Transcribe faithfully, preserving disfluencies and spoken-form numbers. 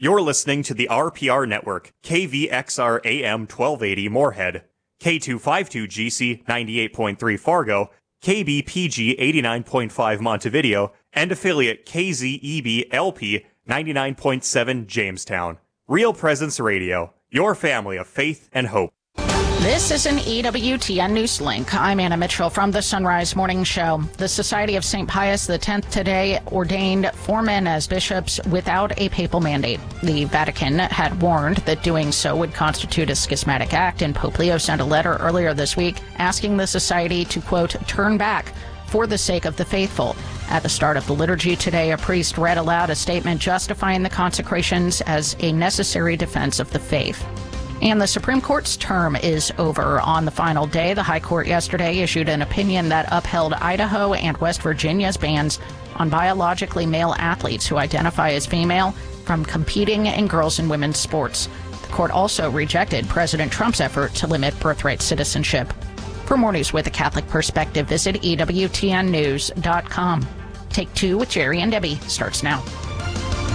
You're listening to the R P R Network, K V X R A M twelve eighty Moorhead, K two fifty-two G C ninety-eight point three Fargo, K B P G eighty-nine point five Montevideo, and affiliate K Z E B L P ninety-nine point seven Jamestown. Real Presence Radio, your family of faith and hope. This is an E W T N News Link. I'm Anna Mitchell from the Sunrise Morning Show. The Society of Saint Pius X today ordained four men as bishops without a papal mandate. The Vatican had warned that doing so would constitute a schismatic act, and Pope Leo sent a letter earlier this week asking the society to, quote, turn back for the sake of the faithful. At the start of the liturgy today, a priest read aloud a statement justifying the consecrations as a necessary defense of the faith. And the Supreme Court's term is over. On the final day, the High Court yesterday issued an opinion that upheld Idaho and West Virginia's bans on biologically male athletes who identify as female from competing in girls' and women's sports. The court also rejected President Trump's effort to limit birthright citizenship. For more news with a Catholic perspective, visit E W T N news dot com. Take Two with Jerry and Debbie starts now.